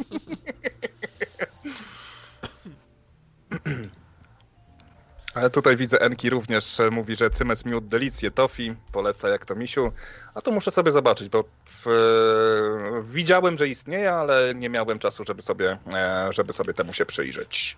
Ale tutaj widzę, Enki również mówi, że cymes, miód, delicje, tofi, poleca jak to Misiu. A to muszę sobie zobaczyć, bo w, widziałem, że istnieje, ale nie miałem czasu, żeby sobie, żeby sobie temu się przyjrzeć.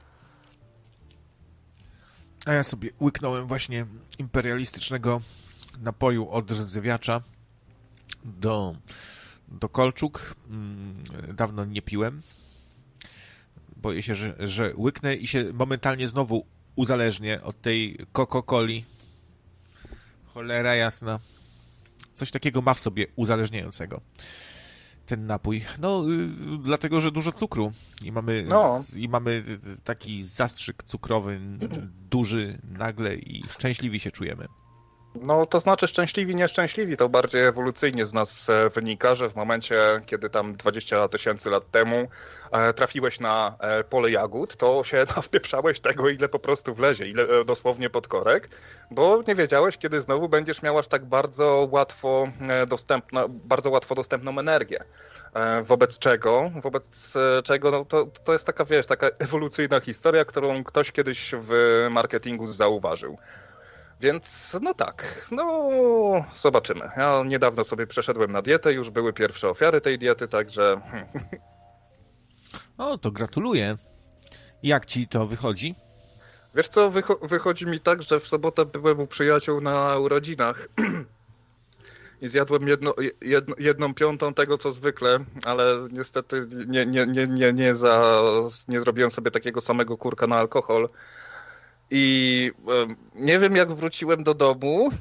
A ja sobie łyknąłem właśnie imperialistycznego napoju od rdzewiacza do, do kolczuk. Dawno nie piłem. Boję się, że, że łyknę i się momentalnie znowu uzależnię od tej Coca-Coli. Cholera jasna. Coś takiego ma w sobie uzależniającego ten napój. No, y, dlatego, że dużo cukru. I mamy, no. z, i mamy taki zastrzyk cukrowy duży nagle i szczęśliwi się czujemy. No to znaczy szczęśliwi, nieszczęśliwi, to bardziej ewolucyjnie z nas wynika, że w momencie, kiedy tam dwadzieścia tysięcy lat temu trafiłeś na pole jagód, to się nawpieprzałeś tego, ile po prostu wlezie, ile dosłownie pod korek, bo nie wiedziałeś, kiedy znowu będziesz miał aż tak bardzo łatwo dostępna, bardzo łatwo dostępną energię. Wobec czego, wobec czego no to, to jest taka, wiesz, taka ewolucyjna historia, którą ktoś kiedyś w marketingu zauważył. Więc no tak, no zobaczymy. Ja niedawno sobie przeszedłem na dietę, już były pierwsze ofiary tej diety, także... O, to gratuluję. Jak ci to wychodzi? Wiesz co, wycho- wychodzi mi tak, że w sobotę byłem u przyjaciół na urodzinach i zjadłem jedno, jedno, jedną piątą tego, co zwykle, ale niestety nie, nie, nie, nie, nie, za, nie zrobiłem sobie takiego samego kurka na alkohol. I nie wiem, jak wróciłem do domu,